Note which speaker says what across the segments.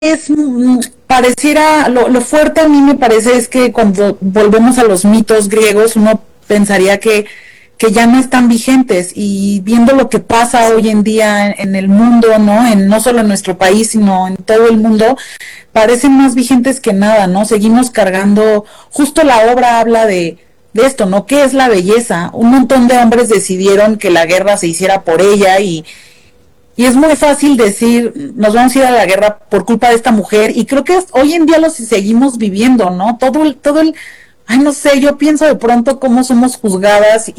Speaker 1: pareciera, lo fuerte a mí me parece es que cuando volvemos a los mitos griegos, uno pensaría que ya no están vigentes, y viendo lo que pasa hoy en día en el mundo, ¿no? No solo en nuestro país, sino en todo el mundo, parecen más vigentes que nada, ¿no? Seguimos cargando, justo la obra habla de esto, ¿no? ¿Qué es la belleza? Un montón de hombres decidieron que la guerra se hiciera por ella, y es muy fácil decir, nos vamos a ir a la guerra por culpa de esta mujer, y creo que hoy en día lo seguimos viviendo, ¿no? Ay, no sé, yo pienso de pronto cómo somos juzgadas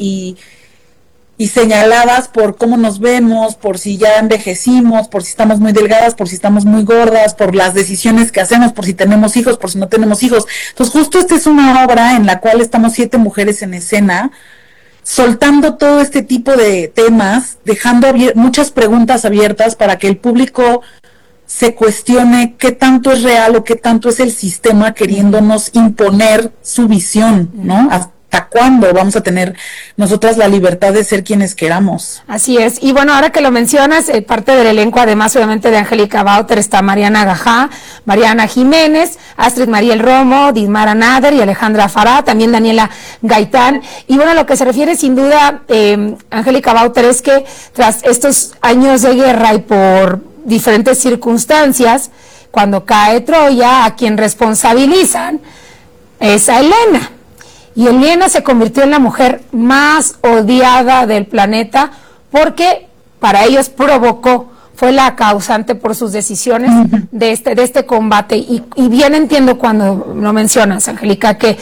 Speaker 1: y señaladas por cómo nos vemos, por si ya envejecimos, por si estamos muy delgadas, por si estamos muy gordas, por las decisiones que hacemos, por si tenemos hijos, por si no tenemos hijos. Entonces, justo esta es una obra en la cual estamos 7 mujeres en escena, soltando todo este tipo de temas, dejando muchas preguntas abiertas para que el público se cuestione qué tanto es real o qué tanto es el sistema queriéndonos imponer su visión, ¿no? ¿Hasta cuándo vamos a tener nosotras la libertad de ser quienes queramos?
Speaker 2: Así es. Y bueno, ahora que lo mencionas, parte del elenco, además obviamente de Angélica Bauter, está Mariana Gajá, Mariana Jiménez, Astrid Mariel Romo, Dismara Nader y Alejandra Fará, también Daniela Gaitán. Y bueno, lo que se refiere sin duda, Angélica Bauter, es que tras estos años de guerra y por diferentes circunstancias, cuando cae Troya, a quien responsabilizan es a Helena. Y Helena se convirtió en la mujer más odiada del planeta porque para ellos fue la causante por sus decisiones de este combate. Y bien entiendo cuando lo mencionas, Angélica, que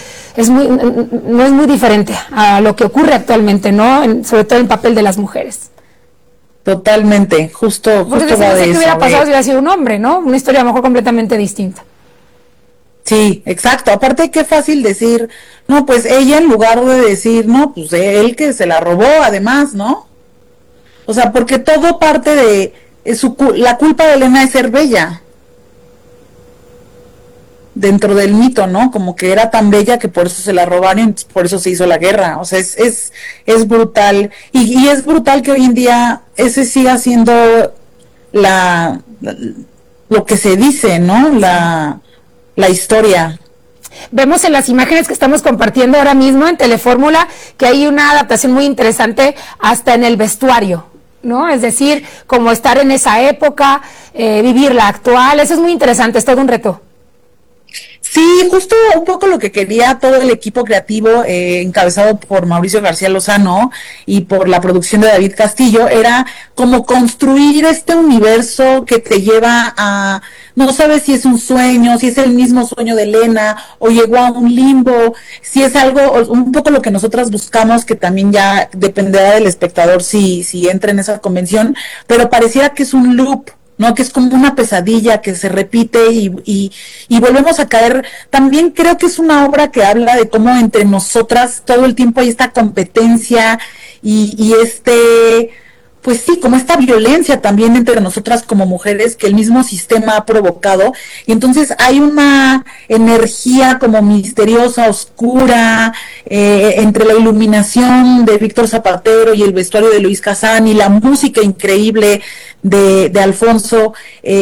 Speaker 2: no es muy diferente a lo que ocurre actualmente, ¿no? Sobre todo en el papel de las mujeres.
Speaker 1: Totalmente, justo
Speaker 2: va de eso. ¿Qué hubiera pasado si hubiera sido un hombre, no? Una historia a lo mejor completamente distinta.
Speaker 1: Sí, exacto. Aparte, qué fácil decir, no, pues ella, en lugar de decir, no, pues él que se la robó, además, ¿no? O sea, porque todo parte de la culpa de Helena es ser bella. Dentro del mito, ¿no? Como que era tan bella que por eso se la robaron, por eso se hizo la guerra. O sea, es brutal. Y es brutal que hoy en día ese siga siendo lo que se dice, ¿no? La historia.
Speaker 2: Vemos en las imágenes que estamos compartiendo ahora mismo en Telefórmula que hay una adaptación muy interesante hasta en el vestuario, ¿no? Es decir, como estar en esa época, vivir la actual. Eso es muy interesante, es todo un reto.
Speaker 1: Sí, justo un poco lo que quería todo el equipo creativo, encabezado por Mauricio García Lozano y por la producción de David Castillo, era como construir este universo que te lleva a, no sabes si es un sueño, si es el mismo sueño de Helena, o llegó a un limbo, si es algo, un poco lo que nosotras buscamos, que también ya dependerá del espectador si entra en esa convención, pero pareciera que es un loop, ¿no? Que es como una pesadilla que se repite y volvemos a caer. También creo que es una obra que habla de cómo entre nosotras todo el tiempo hay esta competencia y pues sí, como esta violencia también entre nosotras como mujeres que el mismo sistema ha provocado, y entonces hay una energía como misteriosa, oscura, entre la iluminación de Víctor Zapatero y el vestuario de Luis Kazán y la música increíble de Alfonso,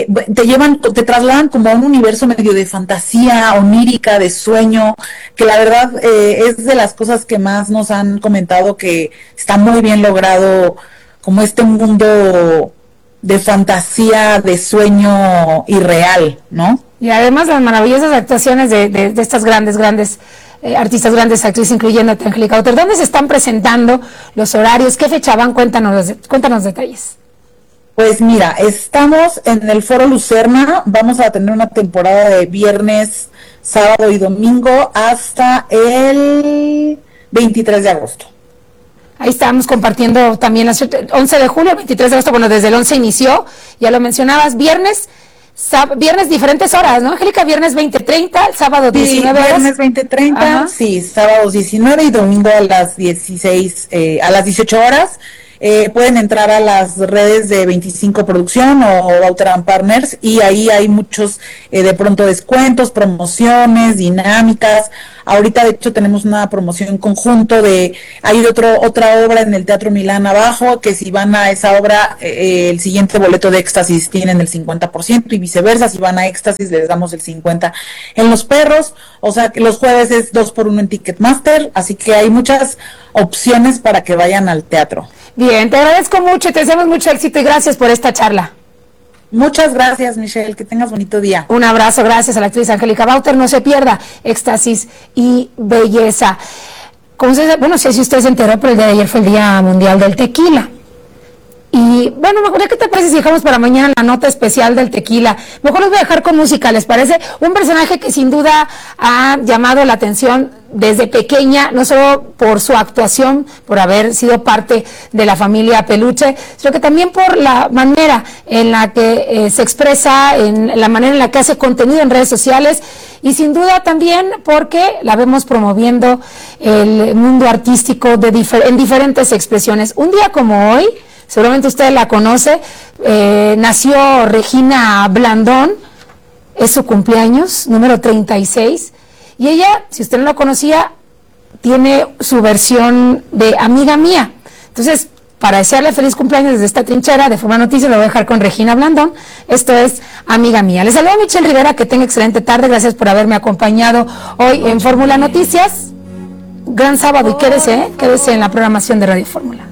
Speaker 1: te trasladan como a un universo medio de fantasía, onírica, de sueño, que la verdad es de las cosas que más nos han comentado, que está muy bien logrado, como este mundo de fantasía, de sueño irreal, ¿no?
Speaker 2: Y además las maravillosas actuaciones de estas grandes artistas, grandes actrices, incluyendo Angélica Bauter. ¿Dónde se están presentando los horarios? ¿Qué fecha van? Cuéntanos detalles.
Speaker 1: Pues mira, estamos en el Foro Lucerna, vamos a tener una temporada de viernes, sábado y domingo hasta el 23 de agosto.
Speaker 2: Ahí estamos compartiendo también 11 de julio, 23 de agosto, bueno, desde el 11 inició, ya lo mencionabas, viernes diferentes horas, ¿no, Angélica? Viernes 20:30, sábado 19 horas.
Speaker 1: Viernes 20:30, sí, sábados 19 y domingo a las 18 horas. pueden entrar a las redes de 25 Producción o Outer Partners, y ahí hay muchos de pronto descuentos, promociones, dinámicas. Ahorita de hecho tenemos una promoción en conjunto hay otra obra en el Teatro Milán abajo, que si van a esa obra, el siguiente boleto de Éxtasis tienen el 50%, y viceversa, si van a Éxtasis les damos el 50% en Los Perros. O sea que los jueves es 2x1 en Ticketmaster, así que hay muchas opciones para que vayan al teatro.
Speaker 2: Bien, te agradezco mucho, te deseamos mucho éxito y gracias por esta charla.
Speaker 1: Muchas gracias, Michelle, que tengas bonito día.
Speaker 2: Un abrazo, gracias a la actriz Angélica Bauter. No se pierda Éxtasis y Belleza. Como usted, bueno, sé si usted se enteró, pero el día de ayer fue el Día Mundial del Tequila. Y bueno, mejor, ¿qué te parece si dejamos para mañana la nota especial del tequila? Mejor los voy a dejar con música, ¿les parece? Un personaje que sin duda ha llamado la atención desde pequeña, no solo por su actuación, por haber sido parte de la familia Peluche, sino que también por la manera en la que se expresa, en la manera en la que hace contenido en redes sociales, y sin duda también porque la vemos promoviendo el mundo artístico en diferentes expresiones. Un día como hoy, seguramente usted la conoce, nació Regina Blandón, es su cumpleaños, número 36, y ella, si usted no la conocía, tiene su versión de Amiga Mía. Entonces, para desearle feliz cumpleaños desde esta trinchera de Forma Noticias, lo voy a dejar con Regina Blandón. Esto es Amiga Mía. Les saluda Michelle Rivera, que tenga excelente tarde, gracias por haberme acompañado hoy en Fórmula Noticias. Gran sábado y quédese en la programación de Radio Fórmula.